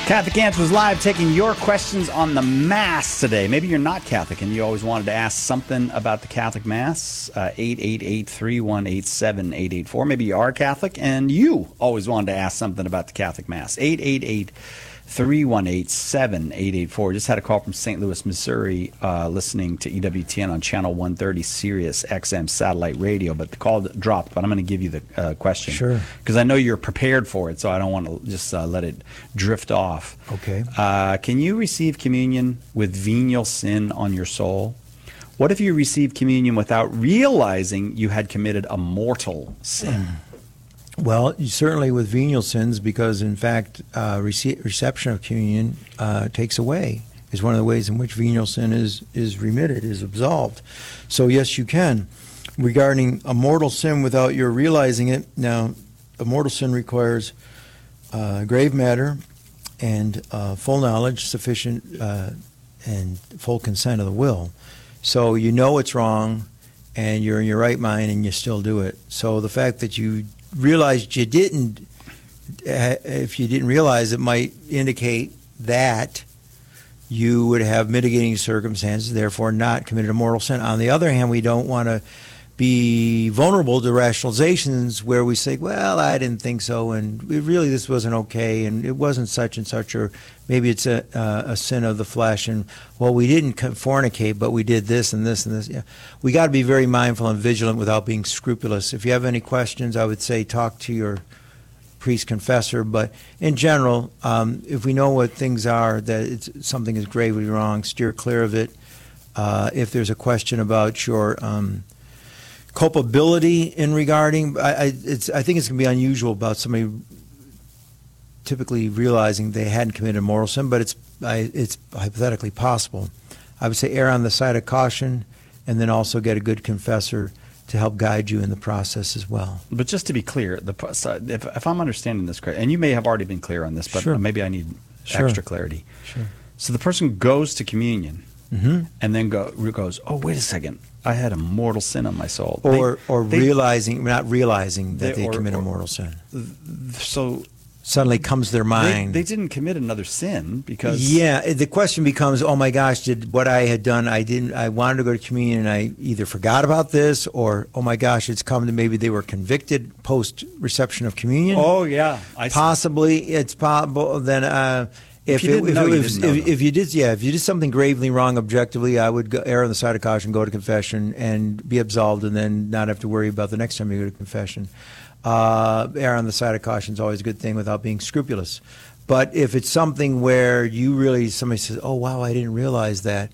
Catholic Answers Live, taking your questions on the Mass today. Maybe you're not Catholic and you always wanted to ask something about the Catholic Mass. 888-318-7884. Maybe you are Catholic and you always wanted to ask something about the Catholic Mass. 888-318-7884. Just had a call from St. Louis, Missouri, listening to EWTN on Channel 130 Sirius XM satellite radio, but the call dropped. But I'm going to give you the question. Sure. Because I know you're prepared for it, so I don't want to just let it drift off. Okay. Can you receive communion with venial sin on your soul? What if you received communion without realizing you had committed a mortal sin? Well, certainly with venial sins, because in fact, reception of communion takes away. Is one of the ways in which venial sin is remitted, is absolved. So yes, you can. Regarding a mortal sin without your realizing it, now a mortal sin requires grave matter and full knowledge, sufficient and full consent of the will. So you know it's wrong, and you're in your right mind, and you still do it. So the fact that you realized you didn't, if you didn't realize, it might indicate that you would have mitigating circumstances, therefore not committed a mortal sin. On the other hand, we don't want to be vulnerable to rationalizations where we say, well, I didn't think so, and really this wasn't okay, and it wasn't such and such, or maybe it's a sin of the flesh, and well, we didn't fornicate, but we did this and this and this. Yeah. We got to be very mindful and vigilant without being scrupulous. If you have any questions, I would say talk to your priest confessor, but in general, if we know what things are, that something is gravely wrong, steer clear of it. If there's a question about your culpability in regarding, I think it's going to be unusual about somebody typically realizing they hadn't committed a mortal sin, but it's hypothetically possible. I would say err on the side of caution, and then also get a good confessor to help guide you in the process as well. But just to be clear, if I'm understanding this correctly, and you may have already been clear on this, but Sure. maybe I need Sure. extra clarity. Sure. So the person goes to communion Mm-hmm. and then goes, oh, wait a second, I had a mortal sin on my soul. Or They- not realizing that they commit a mortal sin. So Suddenly comes to their mind. they didn't commit another sin because... Yeah, the question becomes, oh my gosh, did what I had done, I wanted to go to communion and I either forgot about this, or oh my gosh, it's come to maybe they were convicted post reception of communion. Oh, yeah. I see. Possibly, it's possible. Then if you didn't know, you didn't know, if you did something gravely wrong objectively, I would err on the side of caution, go to confession, and be absolved, and then not have to worry about the next time you go to confession. Err on the side of caution is always a good thing without being scrupulous. But if it's something where somebody says, oh, wow, I didn't realize that,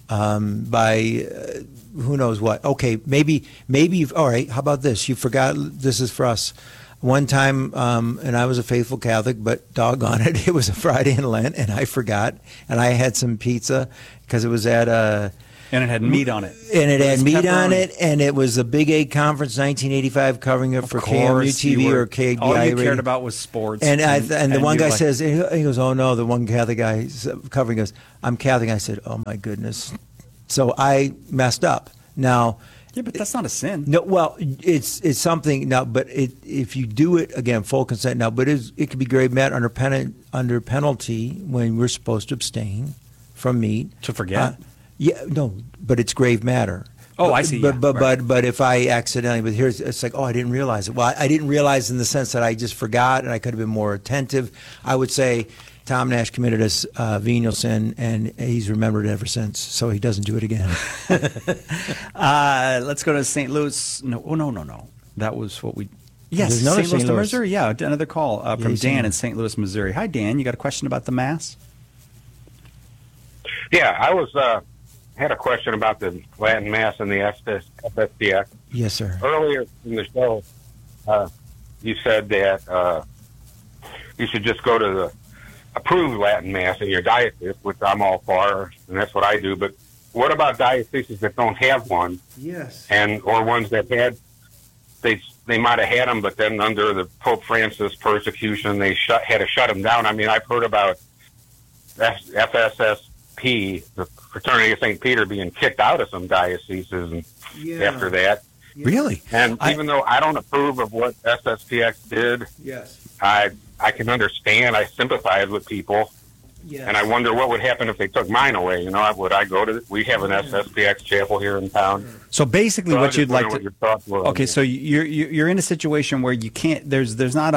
by who knows what. Okay, maybe, all right, how about this? You forgot, this is for us. One time, and I was a faithful Catholic, but doggone it, it was a Friday in Lent, and I forgot, and I had some pizza because it was at a... And it had meat on it. And it had was meat pepperoni. on it, and it was a Big 8 conference, 1985, covering it for KMU TV or KBI All you radio. cared about was sports. And the one you're guy like, says, he goes, oh no, the one Catholic guy covering goes, I'm Catholic. I said, oh my goodness. So I messed up. Now, yeah, but that's not a sin. no, well, it's something now, but if you do it again, full consent now, but it could be grave matter under penalty when we're supposed to abstain from meat. To forget? Yeah, no, but it's grave matter. Oh, I see. But Yeah, right. but if I accidentally, it's like, oh, I didn't realize it. Well, I didn't realize in the sense that I just forgot, and I could have been more attentive. I would say Tom Nash committed a venial sin, and he's remembered it ever since, so he doesn't do it again. Let's go to St. Louis. No. That was what we... Yes, There's another St. Louis, St. Louis. Missouri. Yeah, another call from he's Dan in. in St. Louis, Missouri. Hi, Dan. You got a question about the Mass? Yeah, I had a question about the Latin Mass and the FSDX. Yes, sir. Earlier in the show, you said that you should just go to the approved Latin Mass in your diocese, which I'm all for, and that's what I do. But what about dioceses that don't have one, Yes. or ones that they might have had them, but then under the Pope Francis persecution, they had to shut them down? I mean, I've heard about FSSP, the Fraternity of St. Peter, being kicked out of some dioceses after that. Really? And even though I don't approve of what SSPX did, Yes. I can understand. I sympathize with people And I wonder what would happen if they took mine away. You know, would I go to? We have an SSPX chapel here in town. So basically, So I what just you'd like wonder to. what your thoughts were on Okay, that. so you're in a situation where you can't. There's not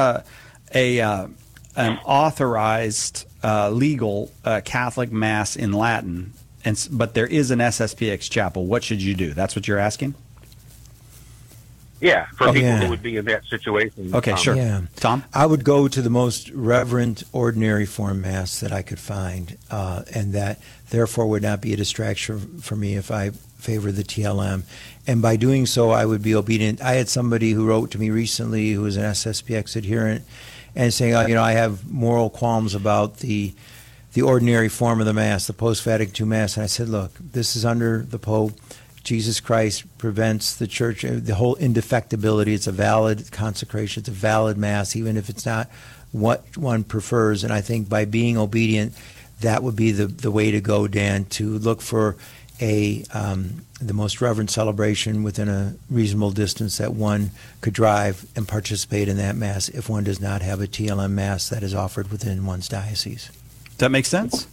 an authorized legal Catholic mass in Latin, but there is an SSPX chapel. What should you do? That's what you're asking. Yeah, for people yeah. who would be in that situation. Okay, sure. Yeah. Tom. I would go to the most reverent ordinary form mass that I could find, and that therefore would not be a distraction for me if I favor the TLM. And by doing so, I would be obedient. I had somebody who wrote to me recently who was an SSPX adherent and saying, you know, I have moral qualms about the ordinary form of the Mass, the post-Vatican II Mass. And I said, look, this is under the Pope. Jesus Christ prevents the church, the whole indefectibility. It's a valid consecration. It's a valid Mass, even if it's not what one prefers. And I think by being obedient, that would be the way to go, Dan, to look for the most reverent celebration within a reasonable distance that one could drive and participate in that Mass if one does not have a TLM Mass that is offered within one's diocese. Does that make sense?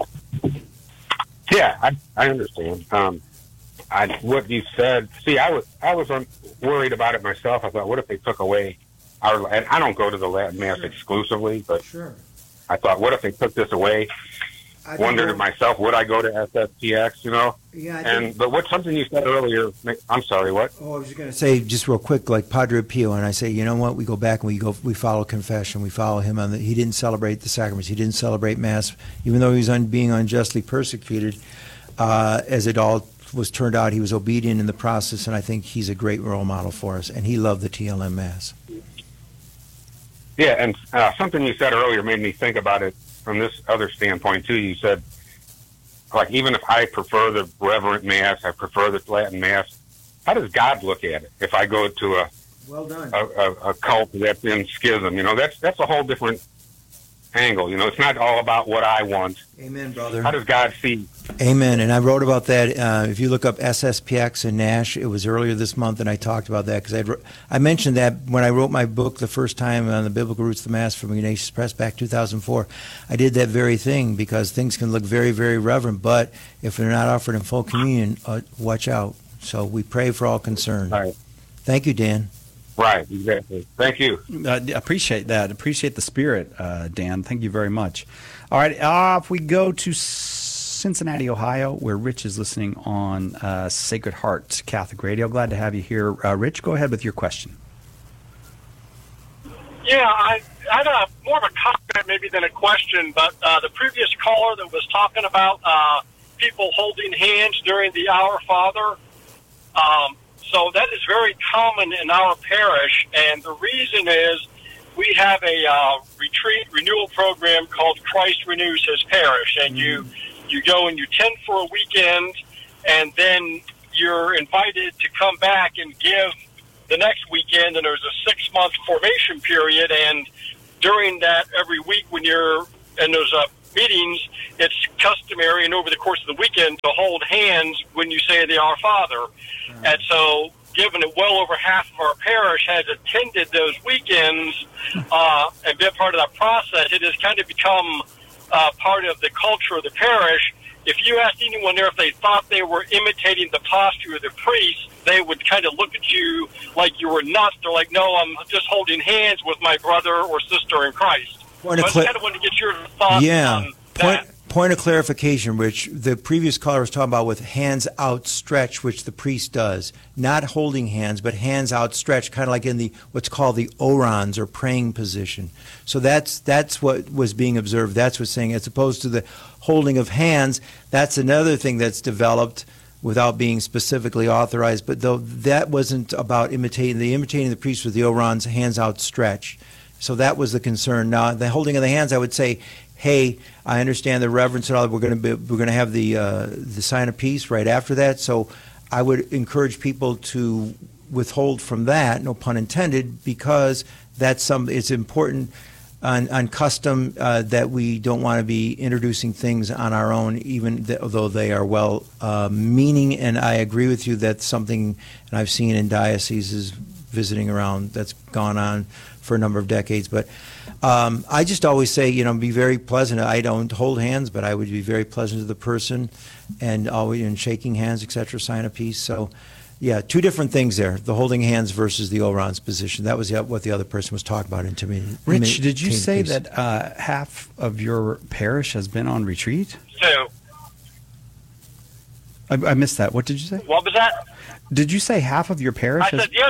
Yeah, I understand. What you said. See, I was worried about it myself. I thought, what if they took away our? And I don't go to the Latin Mass exclusively, but Sure. I thought, what if they took this away? Wondered to myself, would I go to SSPX? You know. Yeah, But what's something you said earlier? I'm sorry. What? Oh, I was just going to say, just real quick, like Padre Pio, and I say, you know what? We go back and we follow confession. We follow him on he didn't celebrate the sacraments. He didn't celebrate Mass, even though he was being unjustly persecuted. As it all was turned out, he was obedient in the process, and I think he's a great role model for us. And he loved the TLM Mass. Yeah, and something you said earlier made me think about it from this other standpoint too. You said, like, even if I prefer the Reverent Mass, I prefer the Latin Mass. How does God look at it? If I go to a cult that's in schism, you know, that's a whole different angle. You know, it's not all about what I want. Amen, brother. How does God see? Amen. And I wrote about that. If you look up SSPX and Nash, it was earlier this month, and I talked about that because I mentioned that when I wrote my book the first time on the Biblical Roots of the Mass from Ignatius Press back 2004. I did that very thing because things can look very, very reverent, but if they're not offered in full communion, watch out. So we pray for all concerned. Right. Thank you, Dan. Right, exactly. Thank you. Appreciate that. Appreciate the spirit, Dan. Thank you very much. All right, if we go to Cincinnati, Ohio, where Rich is listening on Sacred Heart Catholic Radio. Glad to have you here. Rich, go ahead with your question. Yeah, I had more of a comment maybe than a question, but the previous caller that was talking about people holding hands during the Our Father, so that is very common in our parish, and the reason is we have a retreat renewal program called Christ Renews His Parish, and you go and you tend for a weekend, and then you're invited to come back and give the next weekend, and there's a 6-month formation period, and during that every week when you're in those meetings, it's customary and over the course of the weekend to hold hands when you say the Our Father. And so, given that well over half of our parish has attended those weekends and been part of that process, it has kind of become part of the culture of the parish. If you asked anyone there if they thought they were imitating the posture of the priest, they would kind of look at you like you were nuts. They're like, no, I'm just holding hands with my brother or sister in Christ. Point So of I just kind of wanted to get your thoughts on that. Point of clarification, Rich. The previous caller was talking about with hands outstretched, which the priest does. Not holding hands, but hands outstretched, kind of like in the what's called the orans or praying position. So that's what was being observed. That's what's saying, as opposed to the holding of hands. That's another thing that's developed without being specifically authorized. But though that wasn't about imitating the priest with the orans, hands outstretched. So that was the concern. Now, the holding of the hands, I would say, hey, I understand the reverence and all that. We're going to have the sign of peace right after that. So I would encourage people to withhold from that, no pun intended, because it's important on custom that we don't want to be introducing things on our own, even though they are well meaning. And I agree with you that something, and I've seen in dioceses visiting around that's gone on for a number of decades. But I just always say, be very pleasant. I don't hold hands, but I would be very pleasant to the person, and always in shaking hands, etc., sign a peace. So, yeah, two different things there: the holding hands versus the orans position. That was what the other person was talking about. To me, Rich, did you say that half of your parish has been on retreat? So, I missed that. What did you say? what was that? Did you say half of your parish? I said the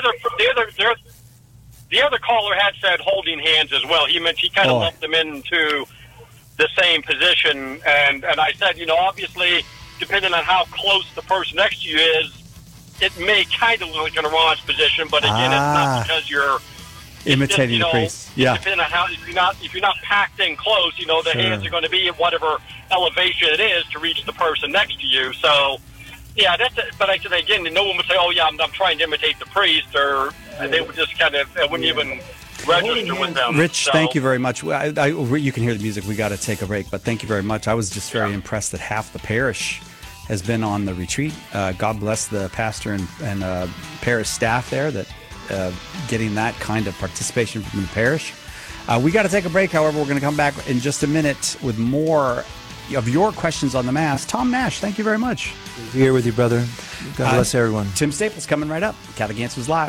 other caller had said holding hands as well. He kind of lumped them into the same position, and I said, obviously, depending on how close the person next to you is, it may kind of look like an Iran's position, but again, it's not because you're imitating the priest. Yeah. Depending on how, if you're not packed in close, the hands are going to be at whatever elevation it is to reach the person next to you. So, yeah, that's it. But I said again, no one would say, "Oh, yeah, I'm trying to imitate the priest," or they would just kind of wouldn't even register with them. Rich, thank you very much. You can hear the music. We got to take a break, but thank you very much. I was just very impressed that half the parish has been on the retreat. God bless the pastor and parish staff there that getting that kind of participation from the parish. We got to take a break. However, we're going to come back in just a minute with more of your questions on the Mass. Tom Nash, thank you very much. Here with you, brother. God bless everyone. Tim Staples coming right up. Catholic Answers Live.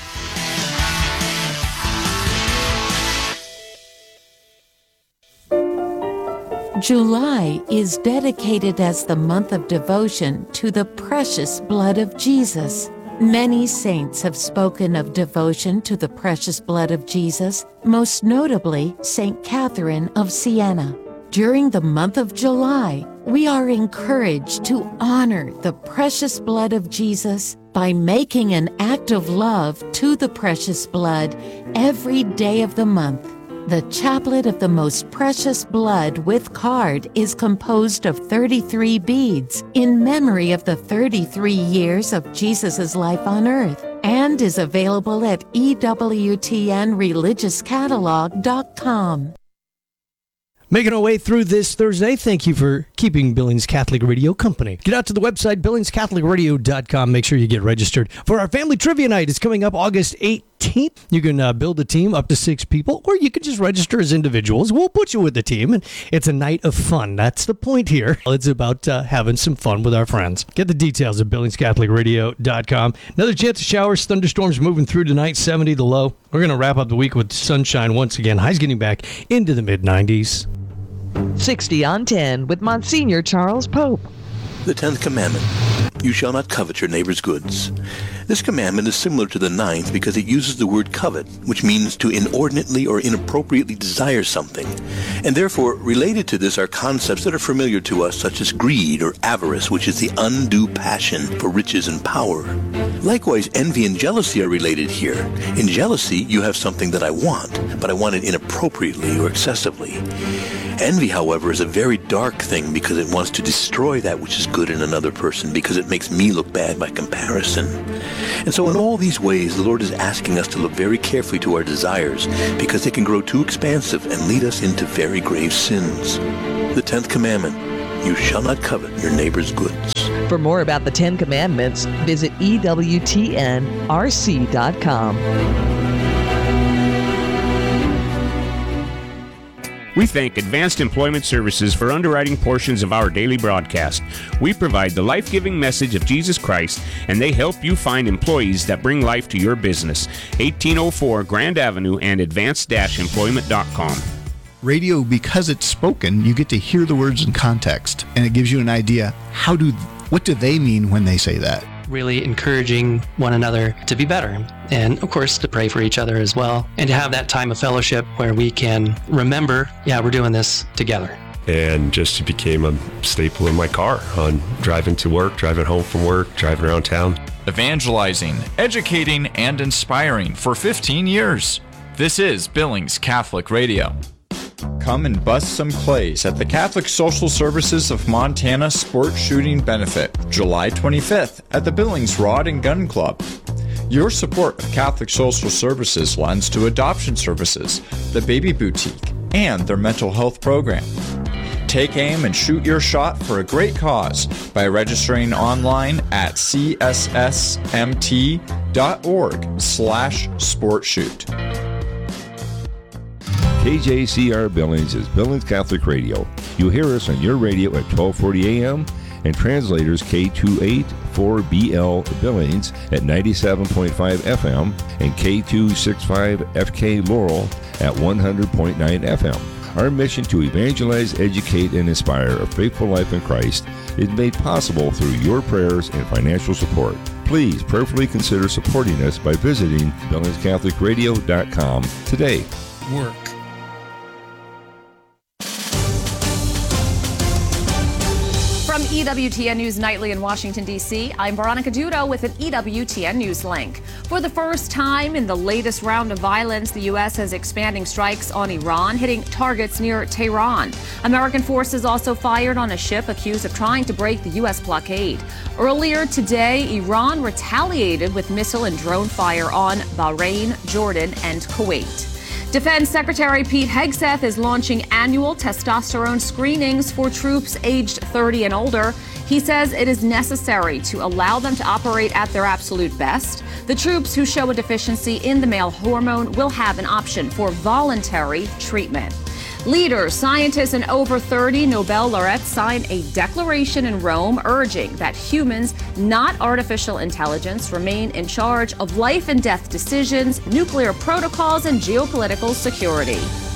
July is dedicated as the month of devotion to the precious blood of Jesus. Many saints have spoken of devotion to the precious blood of Jesus, most notably St. Catherine of Siena. During the month of July, we are encouraged to honor the precious blood of Jesus by making an act of love to the precious blood every day of the month. The Chaplet of the Most Precious Blood with card is composed of 33 beads in memory of the 33 years of Jesus' life on earth, and is available at EWTNReligiousCatalog.com. Making our way through this Thursday, thank you for keeping Billings Catholic Radio company. Get out to the website, BillingsCatholicRadio.com. Make sure you get registered for our Family Trivia Night. It's coming up August 18th. You can build a team up to 6 people, or you can just register as individuals. We'll put you with the team, and it's a night of fun. That's the point here. It's about having some fun with our friends. Get the details at BillingsCatholicRadio.com. Another chance of showers, thunderstorms moving through tonight, 70 the low. We're going to wrap up the week with sunshine once again. Highs getting back into the mid-90s. 60 on 10 with Monsignor Charles Pope. The 10th commandment, you shall not covet your neighbor's goods. This commandment is similar to the 9th because it uses the word covet, which means to inordinately or inappropriately desire something. And therefore, related to this are concepts that are familiar to us, such as greed or avarice, which is the undue passion for riches and power. Likewise, envy and jealousy are related here. In jealousy, you have something that I want, but I want it inappropriately or excessively. Envy, however, is a very dark thing because it wants to destroy that which is good in another person because it makes me look bad by comparison. And so in all these ways, the Lord is asking us to look very carefully to our desires because they can grow too expansive and lead us into very grave sins. The 10th commandment, you shall not covet your neighbor's goods. For more about the 10 Commandments, visit EWTNRC.com. We thank Advanced Employment Services for underwriting portions of our daily broadcast. We provide the life-giving message of Jesus Christ, and they help you find employees that bring life to your business. 1804 Grand Avenue and advanced-employment.com. Radio, because it's spoken, you get to hear the words in context, and it gives you an idea, what do they mean when they say that? Really encouraging one another to be better, and of course to pray for each other as well, and to have that time of fellowship where we can remember, we're doing this together. And just became a staple in my car on driving to work, driving home from work, driving around town. Evangelizing, educating, and inspiring for 15 years. This is Billings Catholic Radio. Come and bust some clays at the Catholic Social Services of Montana Sport Shooting Benefit, July 25th at the Billings Rod and Gun Club. Your support of Catholic Social Services lends to adoption services, the Baby Boutique, and their mental health program. Take aim and shoot your shot for a great cause by registering online at cssmt.org/sportshoot. KJCR Billings is Billings Catholic Radio. You'll hear us on your radio at 1240 a.m. and translators K284BL Billings at 97.5 FM and K265FK Laurel at 100.9 FM. Our mission to evangelize, educate, and inspire a faithful life in Christ is made possible through your prayers and financial support. Please prayerfully consider supporting us by visiting BillingsCatholicRadio.com today. Work. From EWTN News Nightly in Washington, D.C., I'm Veronica Dudo with an EWTN News link. For the first time in the latest round of violence, the U.S. has expanding strikes on Iran, hitting targets near Tehran. American forces also fired on a ship accused of trying to break the U.S. blockade. Earlier today, Iran retaliated with missile and drone fire on Bahrain, Jordan, and Kuwait. Defense Secretary Pete Hegseth is launching annual testosterone screenings for troops aged 30 and older. He says it is necessary to allow them to operate at their absolute best. The troops who show a deficiency in the male hormone will have an option for voluntary treatment. Leaders, scientists, and over 30 Nobel laureates signed a declaration in Rome urging that humans, not artificial intelligence, remain in charge of life and death decisions, nuclear protocols, and geopolitical security.